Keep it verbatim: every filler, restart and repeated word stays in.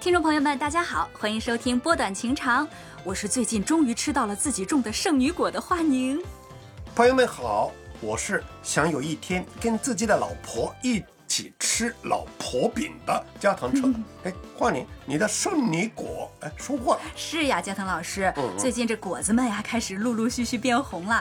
听众朋友们，大家好，欢迎收听波短情长，我是最近终于吃到了自己种的圣女果的花宁。 朋友们好，我是想有一天跟自己的老婆一起吃老婆饼的加藤彻。哎、嗯，花宁，你的圣女果哎收获了？ 是呀，加藤老师， 嗯嗯最近这果子们呀开始陆陆续续变红了，